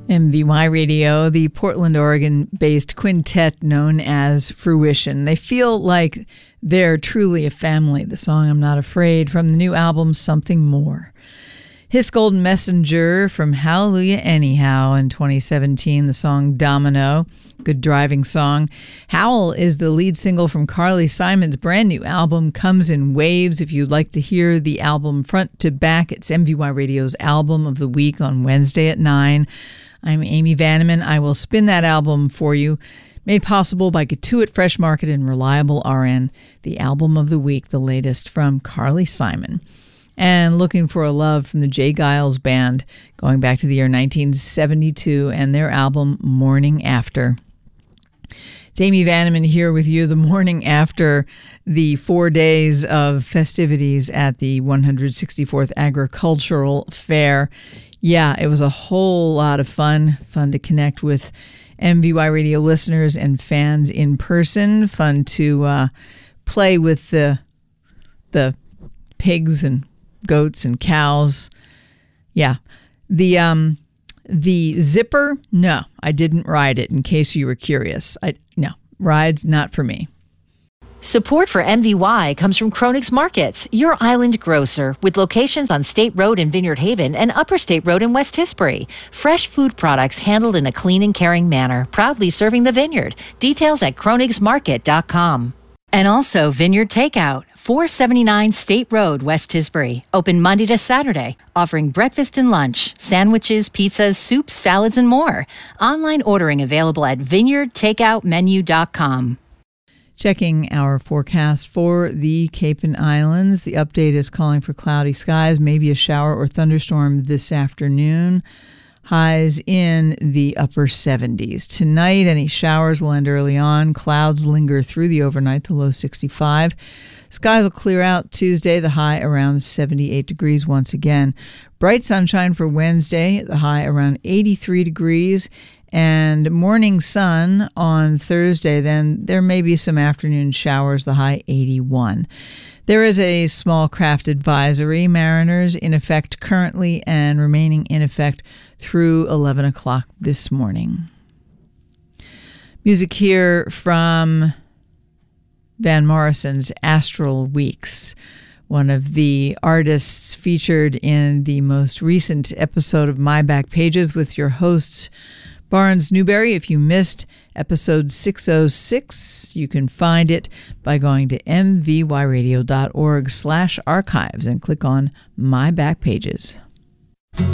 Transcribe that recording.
MVY Radio, the Portland, Oregon-based quintet known as Fruition. They feel like they're truly a family. The song I'm Not Afraid from the new album Something More. His Golden Messenger from Hallelujah Anyhow in 2017, the song Domino, good driving song. Howl is the lead single from Carly Simon's brand new album, Comes in Waves. If you'd like to hear the album front to back, it's MVY Radio's Album of the Week on Wednesday at 9. I'm Amy Vanneman. I will spin that album for you. Made possible by Gatuit Fresh Market and Reliable RN, the Album of the Week, the latest from Carly Simon. And Looking for a Love from the Jay Giles Band, going back to the year 1972, and their album Morning After. It's Amy Vanneman here with you the morning after the 4 days of festivities at the 164th Agricultural Fair. Yeah, it was a whole lot of fun to connect with MVY Radio listeners and fans in person, fun to play with the pigs and goats and cows. Yeah. The zipper, no, I didn't ride it, in case you were curious. No, rides not for me. Support for MVY comes from Kronig's Markets, your island grocer, with locations on State Road in Vineyard Haven and Upper State Road in West Tisbury. Fresh food products handled in a clean and caring manner, proudly serving the vineyard. Details at kronigsmarket.com. And also Vineyard Takeout, 479 State Road, West Tisbury. Open Monday to Saturday, offering breakfast and lunch, sandwiches, pizzas, soups, salads, and more. Online ordering available at vineyardtakeoutmenu.com. Checking our forecast for the Cape and Islands. The update is calling for cloudy skies, maybe a shower or thunderstorm this afternoon. Highs in the upper 70s. Tonight, any showers will end early on. Clouds linger through the overnight, the low 65. Skies will clear out Tuesday, the high around 78 degrees once again. Bright sunshine for Wednesday, the high around 83 degrees. And morning sun on Thursday, then there may be some afternoon showers, the high 81. There is a small craft advisory, mariners, in effect currently and remaining in effect through 11 o'clock this morning. Music here from Van Morrison's Astral Weeks, one of the artists featured in the most recent episode of My Back Pages with your hosts, Barnes Newberry. If you missed episode 606, you can find it by going to mvyradio.org/archives and click on My Back Pages.